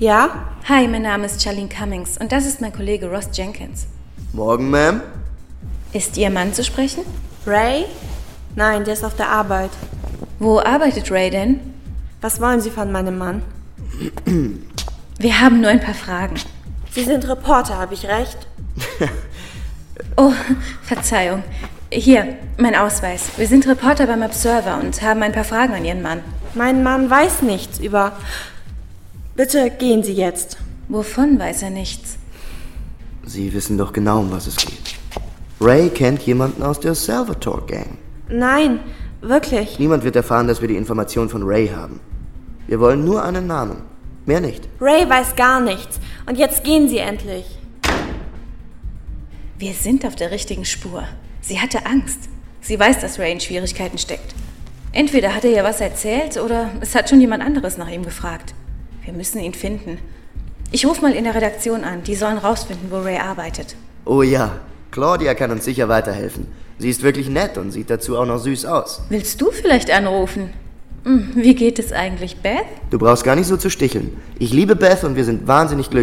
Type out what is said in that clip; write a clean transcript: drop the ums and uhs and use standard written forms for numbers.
Ja? Hi, mein Name ist Charlene Cummings und das ist mein Kollege Ross Jenkins. Morgen, Ma'am. Ist Ihr Mann zu sprechen? Ray? Nein, der ist auf der Arbeit. Wo arbeitet Ray denn? Was wollen Sie von meinem Mann? Wir haben nur ein paar Fragen. Sie sind Reporter, habe ich recht? Oh, Verzeihung. Hier, mein Ausweis. Wir sind Reporter beim Observer und haben ein paar Fragen an Ihren Mann. Mein Mann weiß nichts über... Bitte gehen Sie jetzt. Wovon weiß er nichts? Sie wissen doch genau, um was es geht. Ray kennt jemanden aus der Salvatore Gang. Nein, wirklich. Niemand wird erfahren, dass wir die Information von Ray haben. Wir wollen nur einen Namen. Mehr nicht. Ray weiß gar nichts. Und jetzt gehen Sie endlich. Wir sind auf der richtigen Spur. Sie hatte Angst. Sie weiß, dass Ray in Schwierigkeiten steckt. Entweder hat er ihr was erzählt oder es hat schon jemand anderes nach ihm gefragt. Wir müssen ihn finden. Ich rufe mal in der Redaktion an. Die sollen rausfinden, wo Ray arbeitet. Oh ja, Claudia kann uns sicher weiterhelfen. Sie ist wirklich nett und sieht dazu auch noch süß aus. Willst du vielleicht anrufen? Wie geht es eigentlich, Beth? Du brauchst gar nicht so zu sticheln. Ich liebe Beth und wir sind wahnsinnig glücklich.